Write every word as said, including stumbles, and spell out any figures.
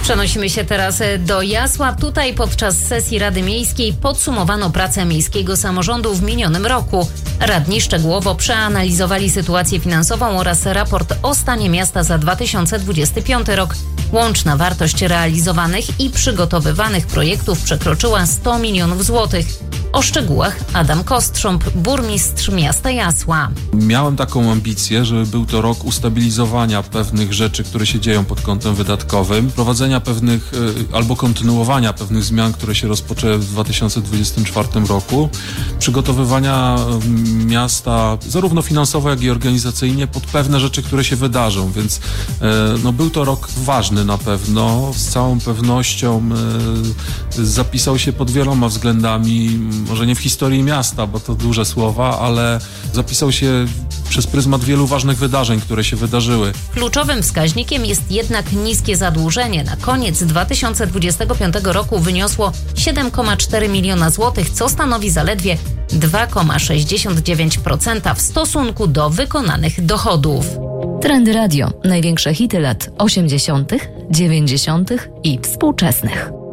Przenosimy się teraz do Jasła. Tutaj podczas sesji Rady Miejskiej podsumowano pracę miejskiego samorządu w minionym roku. Radni szczegółowo przeanalizowali sytuację finansową oraz raport o stanie miasta za dwa tysiące dwudziesty piąty rok. Łączna wartość realizowanych i przygotowywanych projektów przekroczyła sto milionów złotych. O szczegółach Adam Kostrząb, burmistrz miasta Jasła. Miałem taką ambicję, żeby był to rok ustabilizowania pewnych rzeczy, które się dzieją pod kątem wydatkowym, prowadzenia pewnych albo kontynuowania pewnych zmian, które się rozpoczęły w dwa tysiące dwudziestym czwartym roku, przygotowywania miasta zarówno finansowo, jak i organizacyjnie pod pewne rzeczy, które się wydarzą, więc no, był to rok ważny na pewno. Z całą pewnością zapisał się pod wieloma względami, może nie w historii miasta, bo to duże słowa, ale zapisał się przez pryzmat wielu ważnych wydarzeń, które się wydarzyły. Kluczowym wskaźnikiem jest jednak niskie zadłużenie. Na koniec dwa tysiące dwudziestego piątego roku wyniosło siedem przecinek cztery miliona złotych, co stanowi zaledwie dwa przecinek sześćdziesiąt dziewięć procent w stosunku do wykonanych dochodów. Trendy Radio. Największe hity lat osiemdziesiątych, dziewięćdziesiątych i współczesnych.